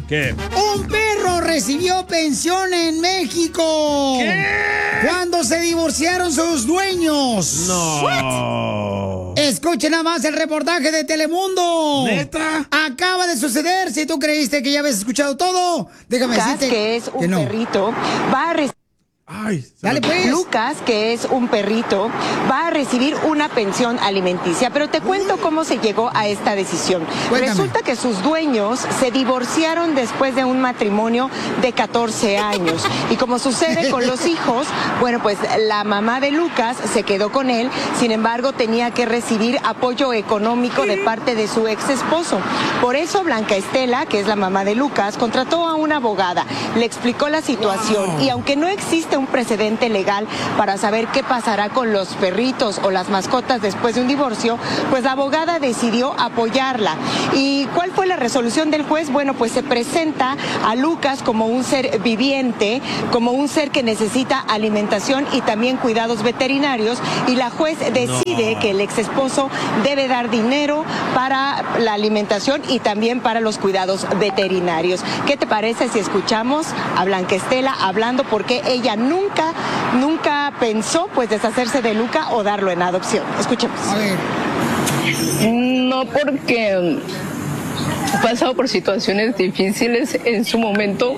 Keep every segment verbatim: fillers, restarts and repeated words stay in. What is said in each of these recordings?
¿Qué? Un perro recibió pensión en México. ¿Qué? Cuando se divorciaron sus dueños. No. What? Escuchen nada más el reportaje de Telemundo. ¿Neta? Acaba de suceder. Si tú creíste que ya habías escuchado todo, déjame Lucas, decirte que es un que no. perrito, va a recibir... Ay, Dale pues. Lucas, que es un perrito, va a recibir una pensión alimenticia, pero te cuento cómo se llegó a esta decisión. Cuéntame. Resulta que sus dueños se divorciaron después de un matrimonio de catorce años. Y como sucede con los hijos, bueno, pues la mamá de Lucas se quedó con él, sin embargo tenía que recibir apoyo económico de parte de su ex esposo. Por eso Blanca Estela, que es la mamá de Lucas, contrató a una abogada, le explicó la situación wow. y aunque no existe un precedente legal para saber qué pasará con los perritos o las mascotas después de un divorcio, pues la abogada decidió apoyarla. ¿Y cuál fue la resolución del juez? Bueno, pues se presenta a Lucas como un ser viviente, como un ser que necesita alimentación y también cuidados veterinarios, y la juez decide no. que el ex esposo debe dar dinero para la alimentación y también para los cuidados veterinarios. ¿Qué te parece si escuchamos a Blanca Estela hablando porque ella nunca, nunca pensó pues deshacerse de Luca o darlo en adopción? Escuchemos. A ver. No, porque he pasado por situaciones difíciles en su momento.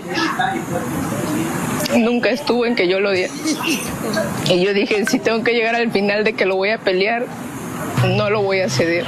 Nunca estuvo en que yo lo diera. Y yo dije, si tengo que llegar al final de que lo voy a pelear, no lo voy a ceder.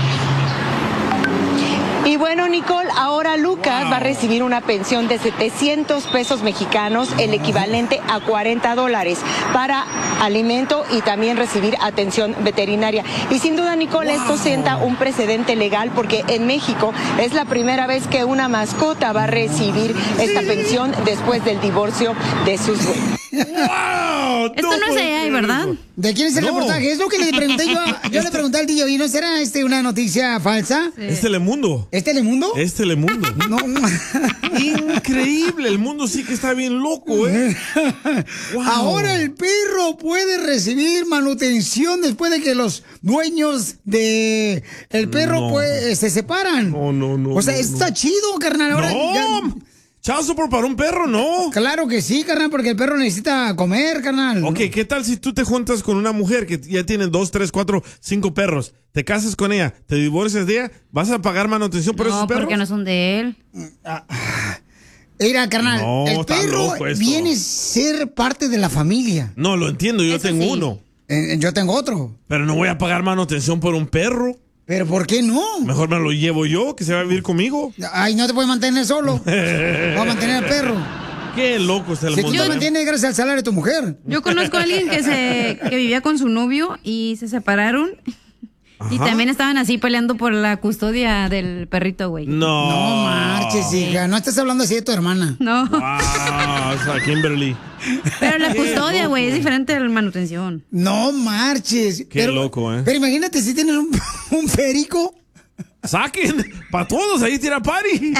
Y bueno, Nicole, ahora Lucas wow. va a recibir una pensión de setecientos pesos mexicanos, el equivalente a cuarenta dólares, para alimento y también recibir atención veterinaria. Y sin duda, Nicole, wow. esto sienta un precedente legal porque en México es la primera vez que una mascota va a recibir esta pensión después del divorcio de sus dueños. ¡Wow! Esto no es A I, ¿verdad? ¿De quién es el no. reportaje? Es lo que le pregunté yo. A, yo le pregunté al D J, ¿y no será este una noticia falsa? Sí. Es Telemundo. ¿Es Telemundo? Es Telemundo. No. Increíble. El mundo sí que está bien loco, ¿eh? Wow. Ahora el perro puede recibir manutención después de que los dueños de el perro no. pues, se separan. No, no, no. O sea, no, está no. chido, carnal. Ahora no. ya... Child support para un perro, no. Claro que sí, carnal, porque el perro necesita comer, carnal. Ok, ¿qué tal si tú te juntas con una mujer que ya tiene dos, tres, cuatro, cinco perros? Te casas con ella, te divorcias de ella, ¿vas a pagar manutención por no, esos perros? No, porque no son de él. Ah, mira, carnal, no, el perro viene a ser parte de la familia. No, lo entiendo, yo Eso tengo sí. uno. Eh, yo tengo otro. Pero no voy a pagar manutención por un perro. ¿Pero por qué no? Mejor me lo llevo yo, que se va a vivir conmigo. Ay, no te puedes mantener solo. Va a mantener al perro. Qué loco está el si mundo. tú te mantienes gracias al salario de tu mujer. Yo conozco a alguien que se que vivía con su novio y se separaron. Ajá. Y también estaban así peleando por la custodia del perrito, güey. No. No marches, hija. No estás hablando así de tu hermana. No. Wow, o sea, Kimberly. Pero la custodia, güey, es diferente de la manutención. No marches. Qué pero, loco, ¿eh? Pero imagínate si tienes un, un perico. Saquen, para todos, ahí tira party.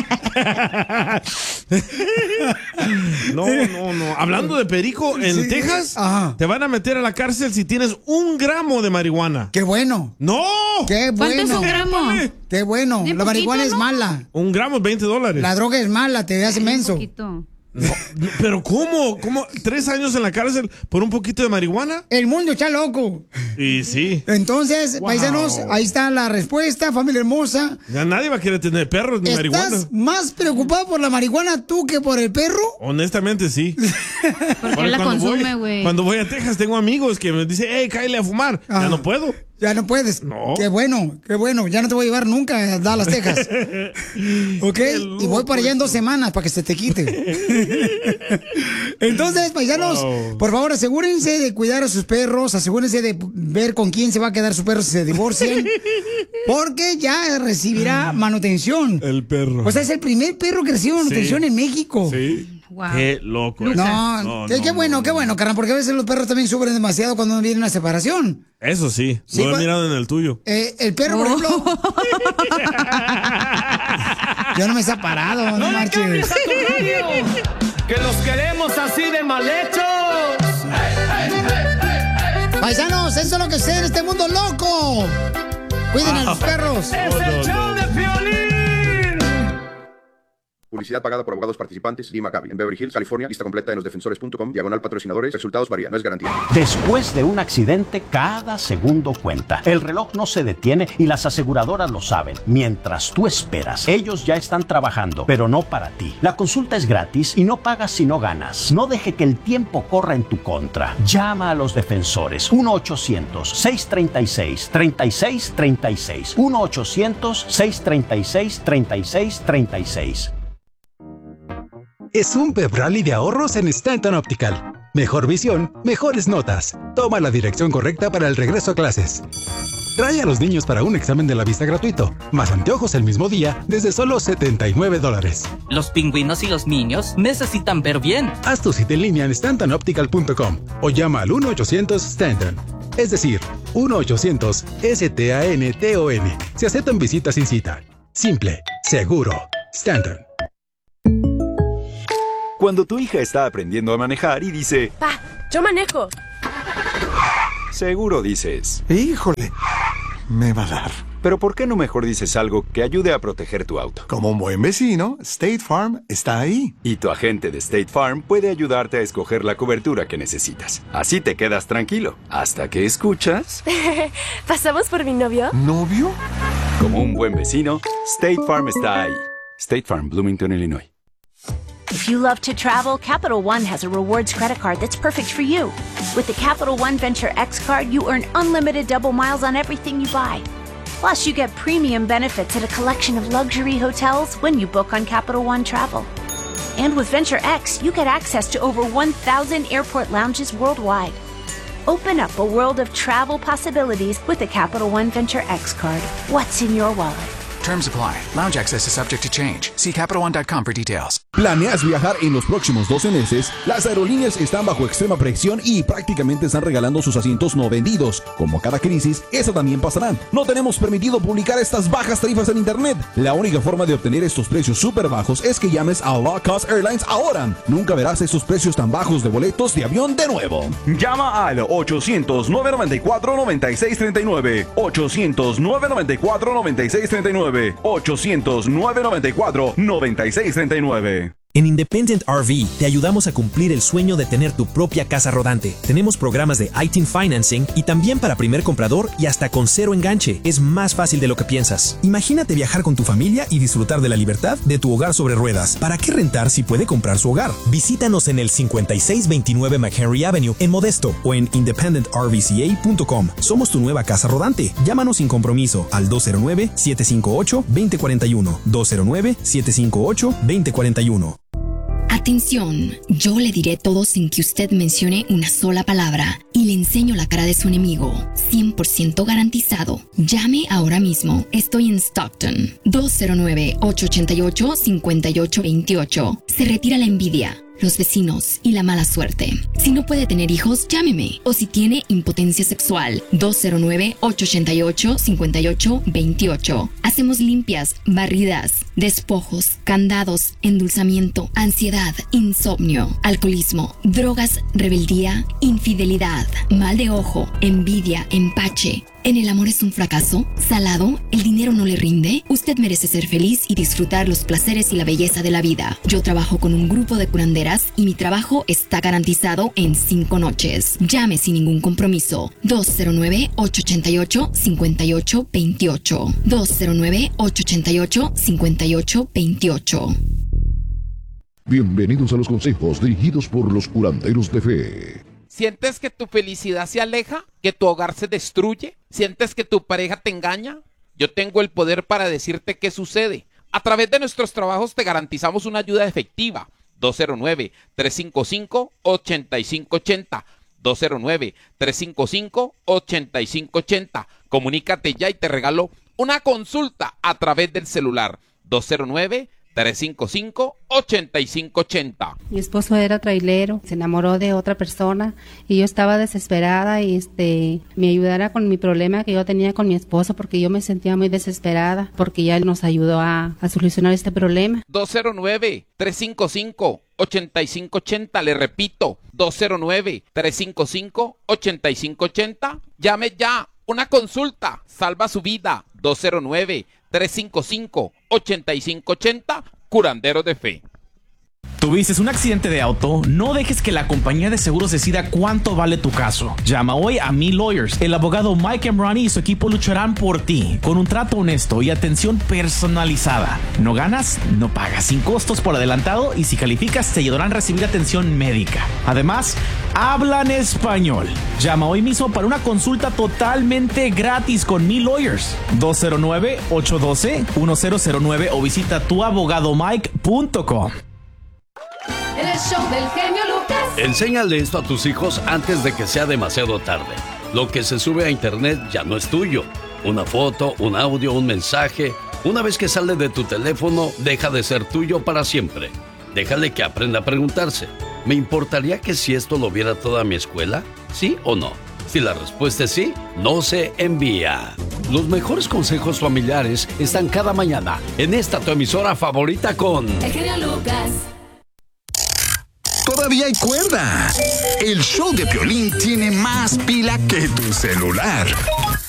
No, no, no. Hablando de perico, en sí. Texas, ajá, te van a meter a la cárcel si tienes un gramo de marihuana. ¡Qué bueno! ¡No! ¡Qué bueno! ¿Cuánto es un gramo? ¡Qué bueno! La marihuana ¿no? es mala. Un gramo es veinte dólares. La droga es mala, te hace menso. No, no, pero ¿cómo? ¿Cómo? ¿Tres años en la cárcel por un poquito de marihuana? El mundo está loco. Y sí. Entonces, wow, paisanos, ahí está la respuesta, familia hermosa. Ya nadie va a querer tener perros ni marihuana. ¿Estás más preocupado por la marihuana tú que por el perro? Honestamente, sí. Porque él la consume, güey. Cuando voy a Texas tengo amigos que me dicen, hey, cállale a fumar. Ah. Ya no puedo. Ya no puedes. No. Qué bueno, qué bueno. Ya no te voy a llevar nunca a Dallas, Texas. ¿Ok? Y voy para allá en dos semanas para que se te quite. Entonces, paisanos, wow, por favor, asegúrense de cuidar a sus perros. Asegúrense de ver con quién se va a quedar su perro si se divorcian. Porque ya recibirá manutención. El perro. O sea, es el primer perro que recibe manutención sí. en México. Sí. Wow. Qué loco. No, no, qué, no, qué bueno, no, qué bueno, carnal, porque a veces los perros también sufren demasiado cuando viene una separación. Eso sí, sí lo he mirado en el tuyo. Eh, el perro, por ejemplo. Yo no me he separado, no, no marches. A tu radio, que los queremos así de mal hechos. Paisanos, eso es lo que sé en este mundo loco. Cuiden ah, a los perros. Es el show de Piolín. Publicidad pagada por abogados participantes. Lee Maccabi. En Beverly Hills, California. Lista completa en los defensores punto com. Diagonal patrocinadores. Resultados varían. No es garantía. Después de un accidente, cada segundo cuenta. El reloj no se detiene y las aseguradoras lo saben. Mientras tú esperas, ellos ya están trabajando, pero no para ti. La consulta es gratis y no pagas si no ganas. No deje que el tiempo corra en tu contra. Llama a los defensores. uno ochocientos, seiscientos treinta y seis, treinta y seis treinta y seis. uno ochocientos, seiscientos treinta y seis, treinta y seis treinta y seis. Es un pep rally de ahorros en Stanton Optical. Mejor visión, mejores notas. Toma la dirección correcta para el regreso a clases. Trae a los niños para un examen de la vista gratuito, más anteojos el mismo día desde solo setenta y nueve dólares. Los pingüinos y los niños necesitan ver bien. Haz tu cita en línea en stanton optical punto com o llama al uno ochocientos Stanton. Es decir, uno ochocientos S T A N T O N. Se aceptan visitas sin cita. Simple, seguro. Stanton. Cuando tu hija está aprendiendo a manejar y dice... Pa, yo manejo. Seguro dices... Híjole, me va a dar. Pero ¿por qué no mejor dices algo que ayude a proteger tu auto? Como un buen vecino, State Farm está ahí. Y tu agente de State Farm puede ayudarte a escoger la cobertura que necesitas. Así te quedas tranquilo, hasta que escuchas... ¿Pasamos por mi novio? ¿Novio? Como un buen vecino, State Farm está ahí. State Farm, Bloomington, Illinois. If you love to travel, Capital One has a rewards credit card that's perfect for you. With the Capital One Venture X card, you earn unlimited double miles on everything you buy. Plus, you get premium benefits at a collection of luxury hotels when you book on Capital One Travel. And with Venture X, you get access to over one thousand airport lounges worldwide. Open up a world of travel possibilities with the Capital One Venture X card. What's in your wallet? Terms apply. Lounge access is subject to change. See Capital One dot com for details. ¿Planeas viajar en los próximos doce meses? Las aerolíneas están bajo extrema presión y prácticamente están regalando sus asientos no vendidos. Como cada crisis, eso también pasará. No tenemos permitido publicar estas bajas tarifas en internet. La única forma de obtener estos precios súper bajos es que llames a Low Cost Airlines ahora. Nunca verás esos precios tan bajos de boletos de avión de nuevo. Llama al ochocientos, nueve noventa y cuatro, noventa y seis treinta y nueve. ochocientos, nueve noventa y cuatro, noventa y seis treinta y nueve. ochocientos, nueve noventa y cuatro, noventa y seis treinta y nueve. En Independent R V te ayudamos a cumplir el sueño de tener tu propia casa rodante. Tenemos programas de I T I N Financing y también para primer comprador y hasta con cero enganche. Es más fácil de lo que piensas. Imagínate viajar con tu familia y disfrutar de la libertad de tu hogar sobre ruedas. ¿Para qué rentar si puede comprar su hogar? Visítanos en el cincuenta y seis veintinueve McHenry Avenue en Modesto o en independent r v c a punto com. Somos tu nueva casa rodante. Llámanos sin compromiso al dos cero nueve, siete cinco ocho, dos cero cuatro uno. dos cero nueve, siete cinco ocho, dos cero cuatro uno. Atención, yo le diré todo sin que usted mencione una sola palabra y le enseño la cara de su enemigo, cien por ciento garantizado. Llame ahora mismo, estoy en Stockton, dos cero nueve, ocho ocho ocho, cinco ocho dos ocho. Se retira la envidia, los vecinos y la mala suerte. Si no puede tener hijos, llámeme. O si tiene impotencia sexual, dos cero nueve, ocho ocho ocho, cinco ocho dos ocho. Hacemos limpias, barridas, despojos, candados, endulzamiento, ansiedad, insomnio, alcoholismo, drogas, rebeldía, infidelidad, mal de ojo, envidia, empache. ¿En el amor es un fracaso? ¿Salado? ¿El dinero no le rinde? Usted merece ser feliz y disfrutar los placeres y la belleza de la vida. Yo trabajo con un grupo de curanderas y mi trabajo está garantizado en cinco noches. Llame sin ningún compromiso. dos cero nueve, ocho ocho ocho, cinco ocho dos ocho. dos cero nueve, ocho ocho ocho, cinco ocho dos ocho. Bienvenidos a los consejos dirigidos por los curanderos de fe. ¿Sientes que tu felicidad se aleja? ¿Que tu hogar se destruye? ¿Sientes que tu pareja te engaña? Yo tengo el poder para decirte qué sucede. A través de nuestros trabajos te garantizamos una ayuda efectiva. dos cero nueve, tres cinco cinco, ocho cinco ocho cero. dos cero nueve, tres cinco cinco, ocho cinco ocho cero. Comunícate ya y te regalo una consulta a través del celular. dos cero nueve, tres cinco cinco, ocho cinco ocho cero. Mi esposo era trailero, se enamoró de otra persona y yo estaba desesperada y este me ayudara con mi problema que yo tenía con mi esposo porque yo me sentía muy desesperada porque ya él nos ayudó a, a solucionar este problema. dos cero nueve, tres cinco cinco, ocho cinco ocho cero, le repito, dos cero nueve, tres cinco cinco, ocho cinco ocho cero. Llame ya, una consulta salva su vida. dos cero nueve, tres cinco cinco, ocho cinco ocho cero. Curanderos de Fe. ¿Tuviste un accidente de auto? No dejes que la compañía de seguros decida cuánto vale tu caso. Llama hoy a Me Lawyers. El abogado Mike Emrani y su equipo lucharán por ti con un trato honesto y atención personalizada. No ganas, no pagas, sin costos por adelantado, y si calificas te ayudarán a recibir atención médica. Además, hablan español. Llama hoy mismo para una consulta totalmente gratis con Me Lawyers. dos cero nueve, ocho uno dos, uno cero cero nueve o visita tu abogado mike punto com. El show del genio Lucas. Enséñale esto a tus hijos antes de que sea demasiado tarde. Lo que se sube a internet ya no es tuyo. Una foto, un audio, un mensaje. Una vez que sale de tu teléfono, deja de ser tuyo para siempre. Déjale que aprenda a preguntarse: ¿me importaría que si esto lo viera toda mi escuela? ¿Sí o no? Si la respuesta es sí, no se envía. Los mejores consejos familiares están cada mañana en esta tu emisora favorita con El genio Lucas. Todavía hay cuerda. El show de Piolín tiene más pila que tu celular.